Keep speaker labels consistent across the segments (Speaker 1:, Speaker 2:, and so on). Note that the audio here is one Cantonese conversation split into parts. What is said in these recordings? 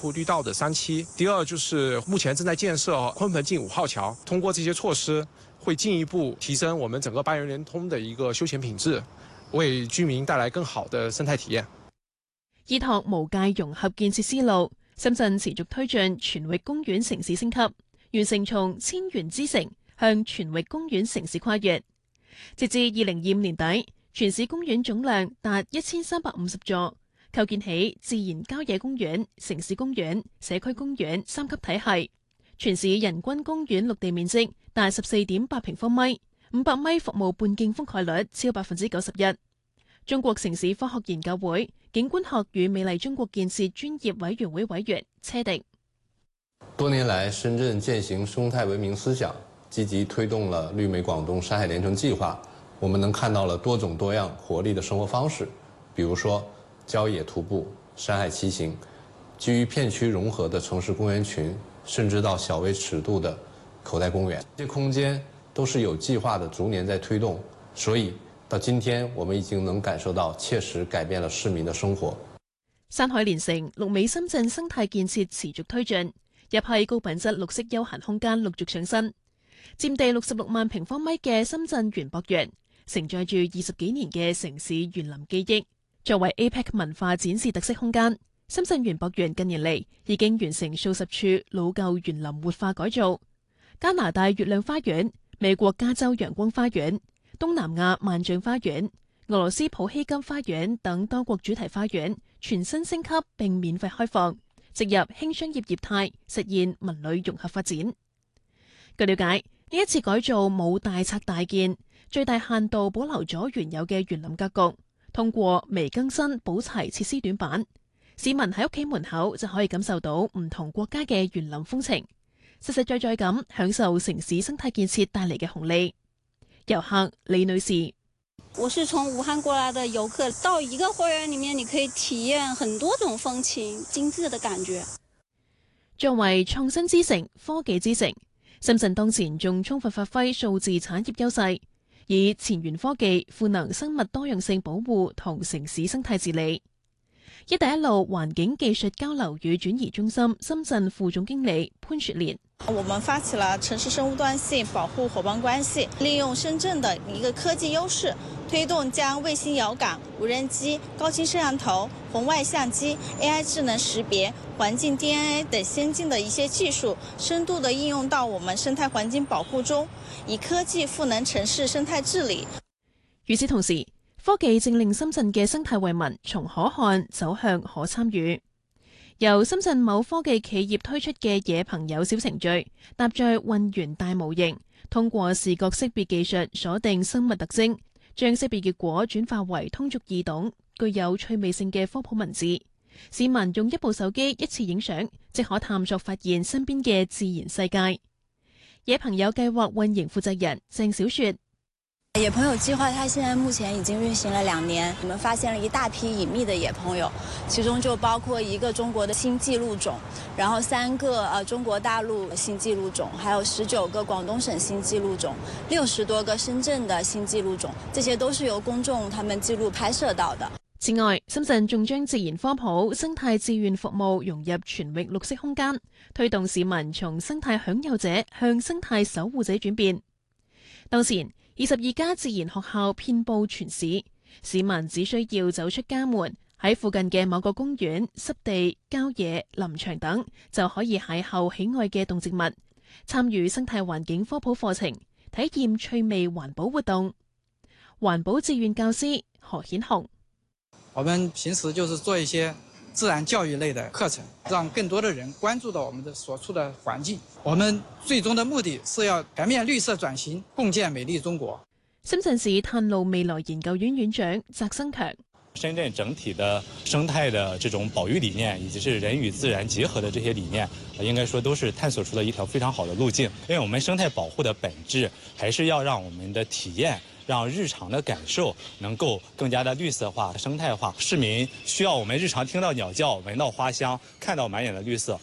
Speaker 1: 绿道的3期。第二就是目前正在建设鲲鹏径5号桥，通过这些措施会进一步提升我们整个八园联通的一个休闲品质，为居民帶來更好的生態體驗。
Speaker 2: 依託無界融合建設思路，深圳持續推進全域公園城市升級，完成從千園之城向全域公園城市跨越。截至2025年底，全市公園總量達1350座，構建起自然郊野公園、城市公園、社區公園3級體系。全市人均公園陸地面積達14.8平方米，500米服務半徑覆蓋率超91%。中國城市科學研究會景觀學與美麗中國建設專業委員會委員車迪：
Speaker 3: 多年來，深圳踐行生態文明思想，積極推動了綠美廣東山海連城計劃。我們能看到了多種多樣活力的生活方式，比如說郊野徒步、山海騎行，基於片區融合的城市公園群，甚至到小微尺度的口袋公園，這些空間都是有計劃的逐年在推動，所以到今天我們已經能感受到切實改變了市民的生活。
Speaker 2: 山海連城綠美深圳生態建設持續推進，一批高品質綠色休閒空間陸續上新。佔地66萬平方米嘅深圳園博園，承載住20幾年嘅城市園林記憶。作為 APEC 文化展示特色空間，深圳園博園近年嚟已經完成數十處老舊園林活化改造。加拿大月亮花園、美國加州陽光花園、東南亞萬象花園、俄羅斯普希金花園等多國主題花園全新升級並免費開放，植入輕商業業態，實現文旅融合發展。據了解，呢一次改造冇大拆大建，最大限度保留咗原有嘅園林格局，通過微更新補齊設施短板，市民喺屋企門口就可以感受到唔同國家嘅園林風情，實實在在咁享受城市生態建設帶嚟嘅紅利。遊客李女士：
Speaker 4: 我是從武漢過來的遊客，到一個花園裡面，你可以體驗很多種風情，精緻的感覺。
Speaker 2: 作為創新之城、科技之城，深圳當前仲充分發揮數字產業優勢，以前沿科技賦能生物多樣性保護同城市生態治理。一帶一路環境技術交流與轉移中心深圳副總經理潘雪蓮：
Speaker 5: 我們發起了城市生物多樣性保護夥伴關係，利用深圳的一個科技優勢，推動將衛星遙感、無人機、高清攝像頭、紅外相機、AI 智能識別、環境 DNA 等先進的一些技術，深度的應用到我們生態環境保護中，以科技賦能城市生態治理。
Speaker 2: 與此同時，科技正令深圳嘅生態惠民從可看走向可參與。由深圳某科技企業推出嘅野朋友小程序，搭載混元大模型，通過視覺識別技術鎖定生物特徵，將識別結果轉化為通俗易懂、具有趣味性嘅科普文字。市民用一部手機一次影相，即可探索發現身邊嘅自然世界。野朋友計劃運營負責人鄭小雪：
Speaker 6: 野朋友計劃，它現在目前已經運行了2年，我們發現了一大批隱秘的野朋友，其中就包括一個中國的新紀錄種，然後3個中國大陸新紀錄種，還有19個廣東省新紀錄種，60多個深圳的新紀錄種，這些都是由公眾他們記錄拍攝到的。
Speaker 2: 此外，深圳仲將自然科普、生態志願服務融入全域綠色空間，推動市民從生態享有者向生態守護者轉變。當前22家自然學校遍佈全市，市民只需要走出家門，喺附近嘅某個公園、濕地、郊野、林場等，就可以邂逅喜愛嘅動植物，參與生態環境科普課程，體驗趣味環保活動。環保志願教師何顯紅：
Speaker 7: 我們平時就是做一些自然教育類的課程，讓更多的人關注到我們的所處的環境。我們最終的目的是要全面綠色轉型，共建美麗中國。
Speaker 2: 深圳市碳路未來研究院院長翟生強：
Speaker 8: 深圳整體的生態的這種保育理念，以及是人與自然結合的這些理念，應該說都是探索出了一條非常好的路徑。因為我們生態保護的本質，還是要讓我們的體驗，讓日常的感受能夠更加的綠色化、生態化。市民需要我們日常聽到鳥叫、聞到花香、看到滿眼的綠色。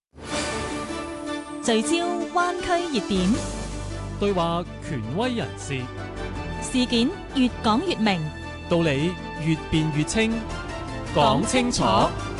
Speaker 9: 聚焦灣區熱點，
Speaker 10: 對話權威人士，
Speaker 9: 事件越講越明，
Speaker 10: 道理越辯越清，講清楚。